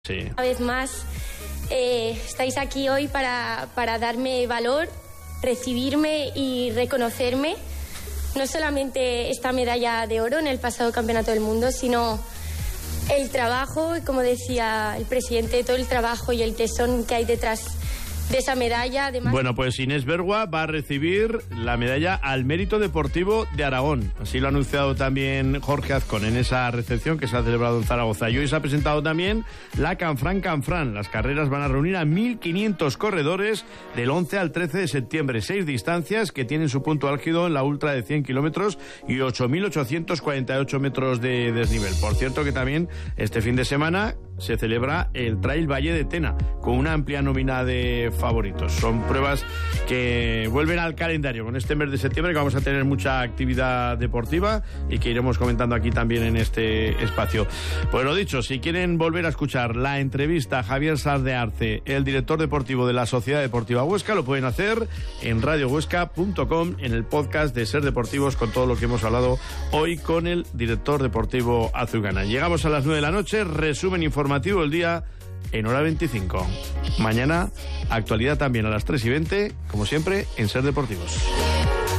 Sí. Una vez más, estáis aquí hoy para darme valor, recibirme y reconocerme. No solamente esta medalla de oro en el pasado Campeonato del Mundo, sino el trabajo, como decía el presidente, todo el trabajo y el tesón que hay detrás de esa medalla. Además... Bueno, pues Inés Bergua va a recibir la medalla al Mérito Deportivo de Aragón. Así lo ha anunciado también Jorge Azcón en esa recepción que se ha celebrado en Zaragoza. Y hoy se ha presentado también la Canfrán. Las carreras van a reunir a 1.500 corredores del 11 al 13 de septiembre. 6 distancias que tienen su punto álgido en la ultra de 100 kilómetros y 8.848 metros de desnivel. Por cierto que también este fin de semana se celebra el Trail Valle de Tena, con una amplia nómina de favoritos. Son pruebas que vuelven al calendario con este mes de septiembre, que vamos a tener mucha actividad deportiva y que iremos comentando aquí también en este espacio. Pues lo dicho, si quieren volver a escuchar la entrevista a Javier Saz de Arce, el director deportivo de la Sociedad Deportiva Huesca, lo pueden hacer en radiohuesca.com, en el podcast de Ser Deportivos, con todo lo que hemos hablado hoy con el director deportivo azulgrana. Llegamos a las 9 de la noche, resumen informativo del día en hora 25. Mañana, actualidad también a las 3:20, como siempre, en Ser Deportivos.